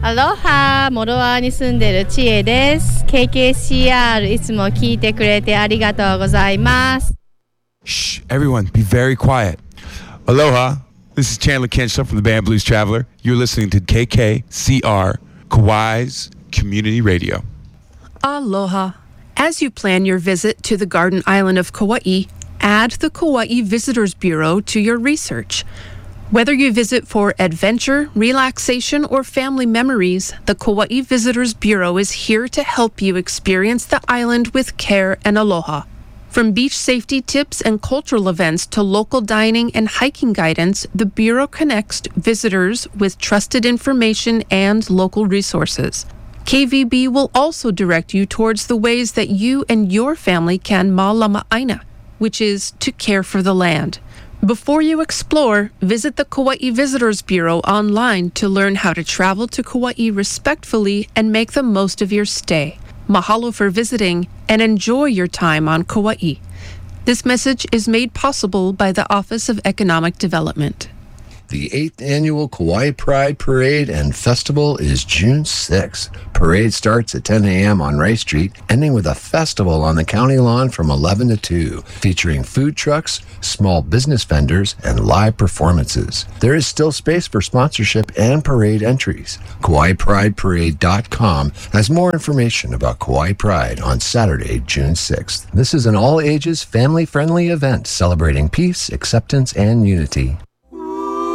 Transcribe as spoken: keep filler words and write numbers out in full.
アロハ、モロワに住んでるチエです。ケーケーシーアール いつも聞いてくれてありがとうございます。 Shh, everyone, be very quiet. Aloha, this is Chandler Kenshaw from the band Blues Traveler. You're listening to K K C R, Kauai's Community Radio. Aloha. As you plan your visit to the Garden Island of Kauai, add the Kauai Visitors Bureau to your research. Whether you visit for adventure, relaxation, or family memories, the Kauai Visitors Bureau is here to help you experience the island with care and aloha. From beach safety tips and cultural events to local dining and hiking guidance, the Bureau connects visitors with trusted information and local resources. K V B will also direct you towards the ways that you and your family can mālama'aina, which is to care for the land. Before you explore, visit the Kauai Visitors Bureau online to learn how to travel to Kauai respectfully and make the most of your stay. Mahalo for visiting and enjoy your time on Kauai. This message is made possible by the Office of Economic Development. The eighth Annual Kauai Pride Parade and Festival is June sixth. Parade starts at ten a.m. on Rice Street, ending with a festival on the county lawn from eleven to two, featuring food trucks, small business vendors, and live performances. There is still space for sponsorship and parade entries. Kauai Pride Parade dot com has more information about Kauai Pride on Saturday, June sixth. This is an all-ages, family-friendly event celebrating peace, acceptance, and unity.